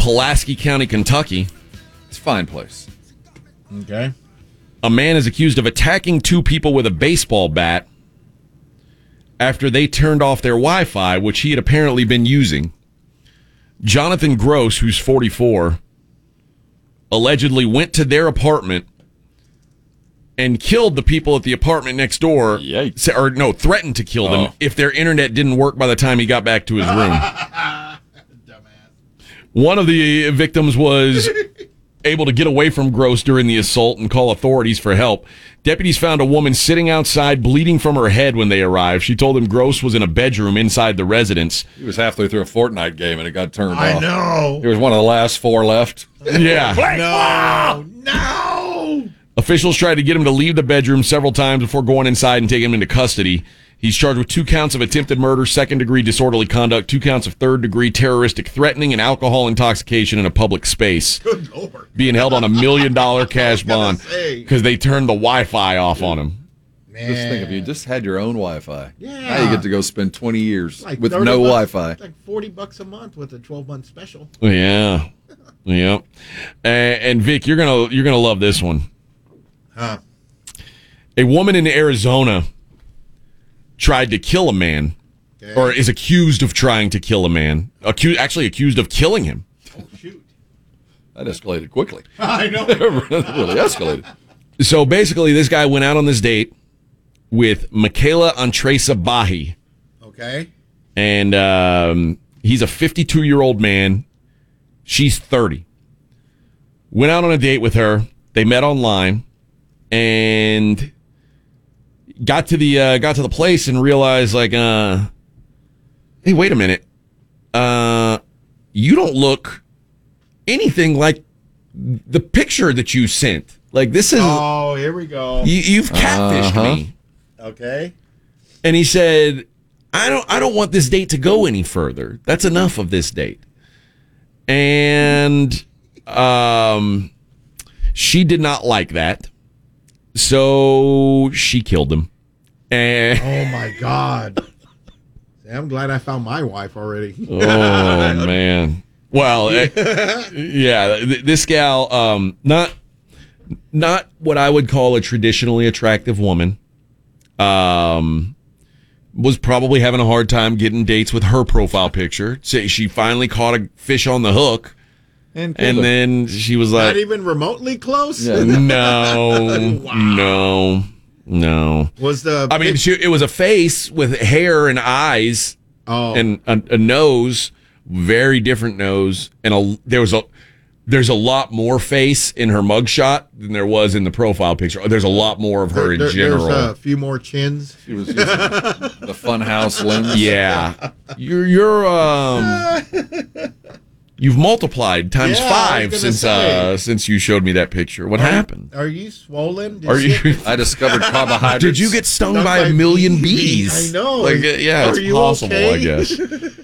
Pulaski County, Kentucky. It's a fine place. Okay. A man is accused of attacking two people with a baseball bat after they turned off their Wi-Fi, which he had apparently been using. Jonathan Gross, who's 44, allegedly went to their apartment and killed the people at the apartment next door. Yikes. Or no, threatened to kill them if their internet didn't work by the time he got back to his room. One of the victims was able to get away from Gross during the assault and call authorities for help. Deputies found a woman sitting outside bleeding from her head when they arrived. She told them Gross was in a bedroom inside the residence. He was halfway through a Fortnite game and it got turned off. I know. He was one of the last four left. Yeah. No. Officials tried to get him to leave the bedroom several times before going inside and taking him into custody. He's charged with 2 counts of attempted murder, second-degree disorderly conduct, 2 counts of third-degree terroristic threatening, and alcohol intoxication in a public space. Good Lord. Being held on $1 million cash bond because they turned the Wi-Fi off on him. Man. Just think if you just had your own Wi-Fi. Yeah. Now you get to go spend 20 years Like with 30 no bucks, Wi-Fi. It's like $40 a month with a 12-month special. Yeah. Yeah. And Vic, you're gonna love this one. Huh. A woman in Arizona tried to kill a man, or is accused of trying to kill a man. Actually accused of killing him. Oh, shoot. That escalated quickly. I know. It really escalated. So basically, this guy went out on this date with Michaela Antresa Bahi. Okay. And he's a 52-year-old man. She's 30. Went out on a date with her. They met online and got to the place and realized, like, hey, wait a minute. You don't look anything like the picture that you sent. Like, this is... Oh, here we go. You've catfished me. Okay. And he said, I don't want this date to go any further. That's enough of this date. And she did not like that. So she killed him. And Oh, my God. See, I'm glad I found my wife already. oh, man. Well, yeah, this gal, not what I would call a traditionally attractive woman, was probably having a hard time getting dates with her profile picture. So she finally caught a fish on the hook, and then she was like, Not even remotely close? Yeah. no, Wow. no. Was the... I mean, it was a face with hair and eyes and a nose, very different nose, and there's a lot more face in her mugshot than there was in the profile picture. There's a lot more of her in general. There's a few more chins. She was just the funhouse lens. Yeah, you've multiplied times Yeah, I 5 was gonna say. since you showed me that picture. What happened? Are you swollen? Are you? I discovered carbohydrates. Did you get stung Stung by by a million bees. bees? I know. Like, yeah, Are it's you possible, okay? I guess.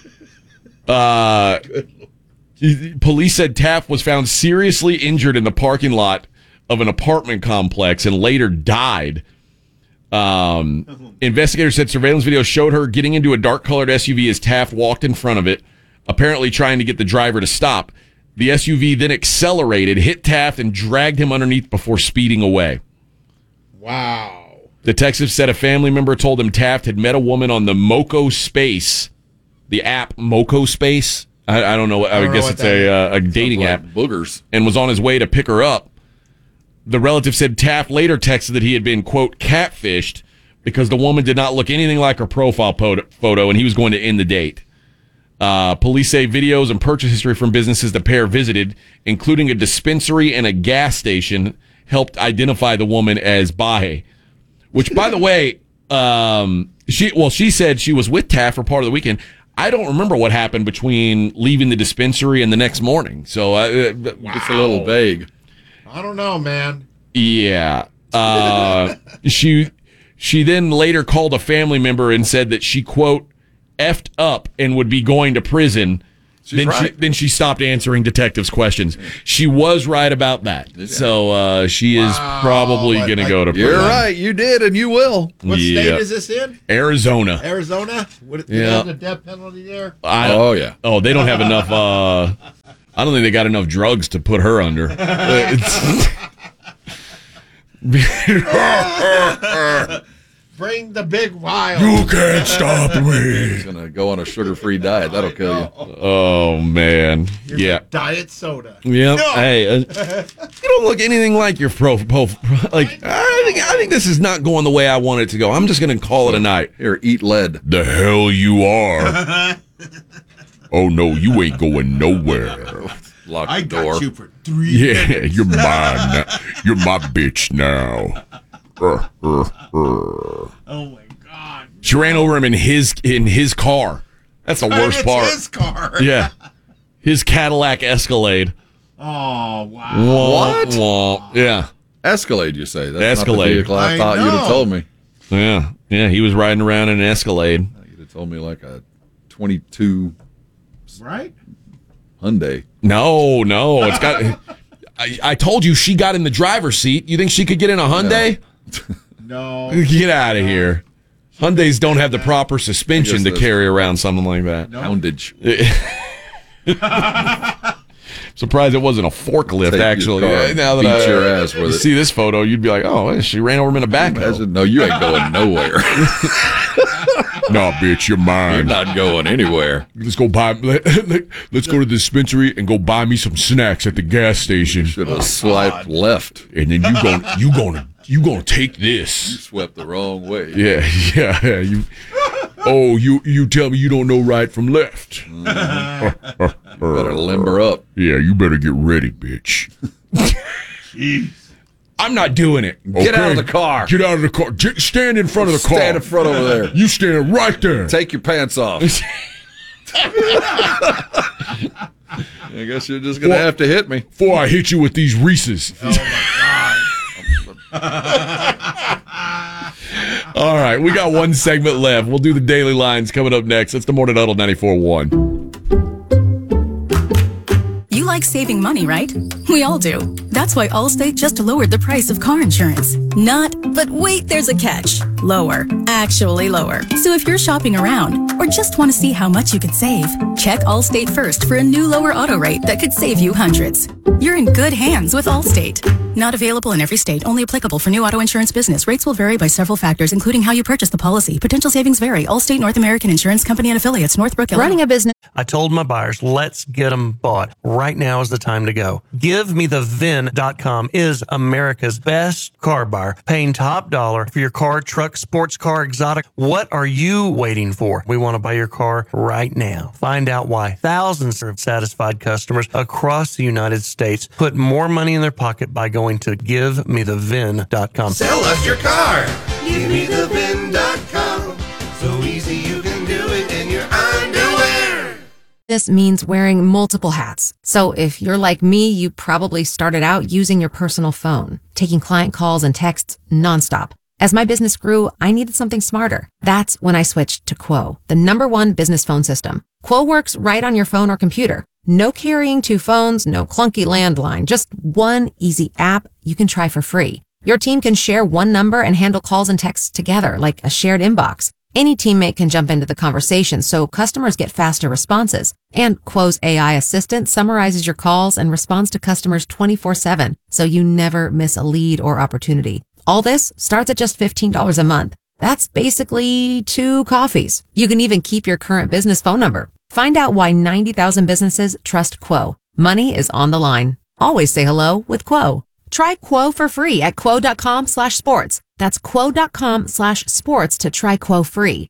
Police said Taft was found seriously injured in the parking lot of an apartment complex and later died. Investigators said surveillance video showed her getting into a dark-colored SUV as Taft walked in front of it, apparently trying to get the driver to stop. The SUV then accelerated, hit Taft, and dragged him underneath before speeding away. Wow. Detectives said a family member told them Taft had met a woman on the Moco Space, the app Moco Space. I don't know. I guess it's a dating Like app. boogers. And was on his way to pick her up. The relative said Taft later texted that he had been, quote, catfished because the woman did not look anything like her profile photo and he was going to end the date. Police say videos and purchase history from businesses the pair visited, including a dispensary and a gas station, helped identify the woman as Bahe. Which, by the way, she said she was with Taft for part of the weekend. I don't remember what happened between leaving the dispensary and the next morning. So It's a little vague. I don't know, man. yeah. She then later called a family member and said that she, quote, effed up and would be going to prison. Then she stopped answering detectives' questions. She was right about that. So she is probably going to go to prison. You're right. You did, and you will. What state is this in? Arizona. Arizona? What, Yeah. the death penalty there? Oh, yeah. Oh, they don't have enough. I don't think they got enough drugs to put her under. Bring the big wild. You can't stop me. He's going to go on a sugar-free diet. That'll kill you. Oh, man. Yeah. Diet soda. Yep. Hey, you don't look anything like your like, I think this is not going the way I want it to go. I'm just going to call it a night. Here, eat lead. The hell you are. Oh, no, you ain't going nowhere. Lock I the door. got you for 3 Yeah, minutes. you're mine now. You're my bitch now. Oh my God. She ran over him in his car. That's the worst It's part. his car. Yeah. His Cadillac Escalade. Oh, wow. Womp, womp. Yeah. Escalade, you say? That's Escalade. not the vehicle I I thought you'd have know. told me. Yeah. Yeah, he was riding around in an Escalade. You'd have told me like a 22 Right? Hyundai. No, it's got. I told you she got in the driver's seat. You think she could get in a Hyundai? No. Get out of here. Hyundais don't have the proper suspension I to guess carry around something like that. Houndage. Surprised it wasn't a forklift, Take your actually. car, Now that beat your ass with you it. see this photo, you'd be like, oh, she ran over him in a backhoe. Imagine, no, you ain't going nowhere. No, bitch, you're You're mine. not going anywhere. Let's go let's go to the dispensary and go buy me some snacks at the gas station. Should have swiped left. And then you gonna take this. Swept the wrong way. Yeah. You tell me you don't know right from left. Better limber up. Yeah, you better get ready, bitch. Jeez. I'm not doing it. Get out of the car. Get out of the car. Stand in front of the car. Stand in front over there. You stand right there. Take your pants off. I guess you're just going to have to hit me. Before I hit you with these Reese's. Oh my All right, we got one segment left. We'll do the daily lines coming up next. It's the Morning Huddle 94.1. You like saving money, right? We all do. That's why Allstate just lowered the price of car insurance. Not, but wait, there's a catch. Lower. Actually lower. So if you're shopping around or just want to see how much you could save, check Allstate first for a new lower auto rate that could save you hundreds. You're in good hands with Allstate. Not available in every state. Only applicable for new auto insurance business. Rates will vary by several factors, including how you purchase the policy. Potential savings vary. Allstate North American Insurance Company and affiliates. Northbrook, Illinois. Running a business. I told my buyers, let's get them bought. Right now is the time to go. GiveMeTheVin.com is America's best car buyer, paying top dollar for your car, truck, sports car, exotic. What are you waiting for? We want to buy your car right now. Find out why thousands of satisfied customers across the United States put more money in their pocket by going to GiveMeTheVin.com. Sell us your car. GiveMeTheVin.com. So easy you can do it in your underwear. This means wearing multiple hats. So if you're like me, you probably started out using your personal phone, taking client calls and texts nonstop. As my business grew, I needed something smarter. That's when I switched to Quo, the #1 business phone system. Quo works right on your phone or computer. No carrying 2 phones, no clunky landline, just one easy app you can try for free. Your team can share one number and handle calls and texts together like a shared inbox. Any teammate can jump into the conversation so customers get faster responses. And Quo's AI assistant summarizes your calls and responds to customers 24/7, so you never miss a lead or opportunity. All this starts at just $15 a month. That's basically 2 coffees. You can even keep your current business phone number. Find out why 90,000 businesses trust Quo. Money is on the line. Always say hello with Quo. Try Quo for free at quo.com/sports. That's quo.com/sports to try Quo free.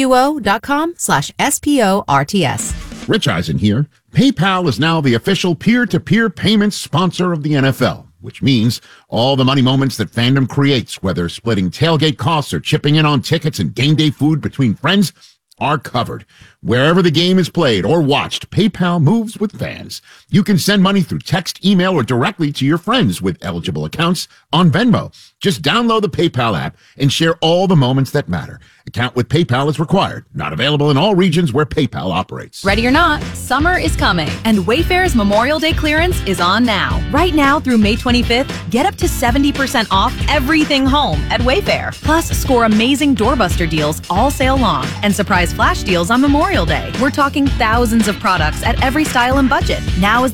QUO.com/SPORTS. Rich Eisen here. PayPal is now the official peer-to-peer payments sponsor of the NFL, which means all the money moments that fandom creates, whether splitting tailgate costs or chipping in on tickets and game day food between friends, are covered. Wherever the game is played or watched, PayPal moves with fans. You can send money through text, email, or directly to your friends with eligible accounts on Venmo. Just download the PayPal app and share all the moments that matter. Account with PayPal is required. Not available in all regions where PayPal operates. Ready or not, summer is coming, and Wayfair's Memorial Day clearance is on now. Right now through May 25th, get up to 70% off everything home at Wayfair. Plus, score amazing doorbuster deals all sale long and surprise flash deals on Memorial Day. We're talking thousands of products at every style and budget. Now is